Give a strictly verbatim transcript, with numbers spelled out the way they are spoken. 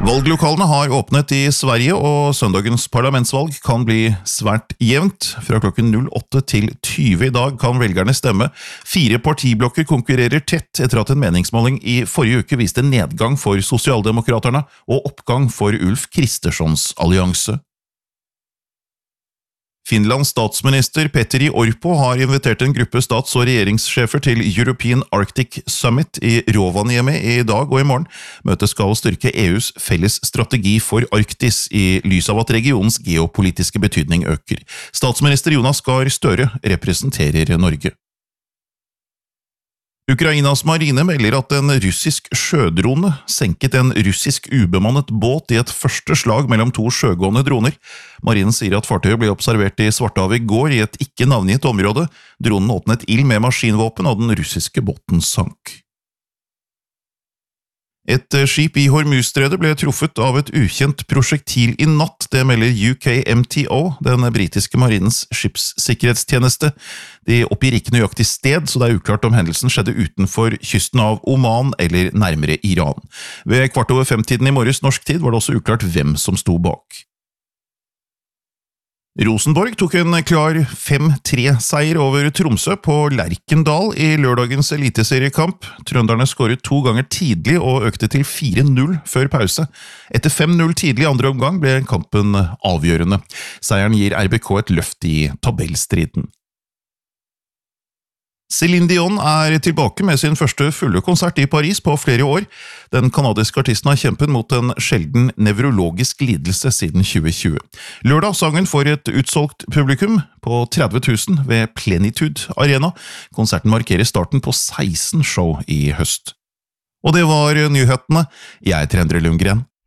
Valglokalene har åpnet i Sverige, og søndagens parlamentsvalg kan bli svært jevnt. Fra klokken åtte til tyve i dag kan velgerne stemme. Fire partiblokker konkurrerer tett etter at en meningsmåling i forrige uke viste nedgang for Sosialdemokraterne og oppgang for Ulf Kristerssons allianse. Finlands statsminister Petteri Orpo har invitert en gruppe stats- og regjeringssjefer til European Arctic Summit i Rovaniemi i dag og i morgen. Møtet skal styrke E U's felles strategi for Arktis i lys av at regionens geopolitiske betydning øker. Statsminister Jonas Gahr Støre representerer Norge. Ukrainas marine melder at en russisk sjødrone senket en russisk ubemannet båt i et første slag mellom to sjøgående droner. Marinen sier at fartøyet ble observert i Svartehavet i går i et ikke navngitt område. Dronen åpnet ild med maskinvåpen, og den russiske båten sank. Et skip i Hormuzstredet ble truffet av et ukjent prosjektil i natt, det melder U K M T O, den britiske marinens skipssikkerhetstjeneste. De oppgir ikke nøyaktig sted, så det er uklart om hendelsen skjedde utenfor kysten av Oman eller nærmere Iran. Ved kvart over fem-tiden i morges norsk tid var det også uklart hvem som sto bak. Rosenborg tok en klar fem tre seier over Tromsø på Lerkendal i lørdagens eliteseriekamp. Trønderne skåret to ganger tidlig og økte til fire null før pause. Etter fem null tidlig i andre omgang ble kampen avgjørende. Seieren gir R B K et løft i tabellstriden. Céline Dion er tilbake med sin første fulle konsert i Paris på flere år. Den kanadiske artisten har kjempet mot en sjelden nevrologisk lidelse siden tjue tjue. Lørdag sang hun for et utsolgt publikum på tretti tusen ved Plenitude Arena. Konserten markerer starten på seksten show i høst. Og det var nyhetene. Jeg er Endre Lundgren.